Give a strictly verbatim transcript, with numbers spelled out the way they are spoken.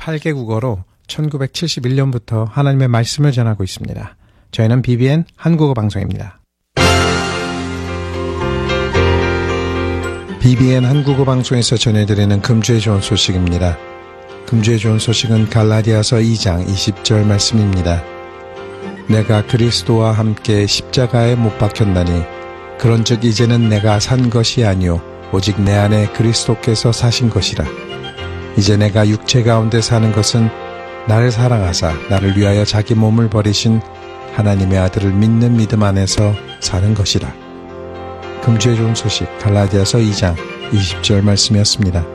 이십팔 개 국어로 천구백칠십일 년부터 하나님의 말씀을 전하고 있습니다. 저희는 비비엔 한국어 방송입니다. 비비엔 한국어 방송에서 전해드리는 금주의 좋은 소식입니다. 금주의 좋은 소식은 갈라디아서 이 장 이십 절 말씀입니다. 내가 그리스도와 함께 십자가에 못 박혔나니 그런즉 이제는 내가 산 것이 아니요 오직 내 안에 그리스도께서 사신 것이라. 이제 내가 육체 가운데 사는 것은 나를 사랑하사 나를 위하여 자기 몸을 버리신 하나님의 아들을 믿는 믿음 안에서 사는 것이라. 금주의 좋은 소식 갈라디아서 이 장 이십 절 말씀이었습니다.